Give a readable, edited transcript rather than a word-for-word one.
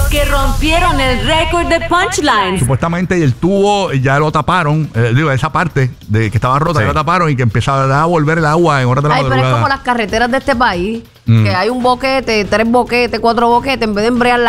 que rompieron el récord de punchlines. Supuestamente el tubo ya lo taparon, esa parte de que estaba rota, ya la taparon y que empezaba a volver el agua en horas de la madrugada. Pero es como las carreteras de este país, que hay un boquete, 3 boquetes, 4 boquetes, en vez de embrear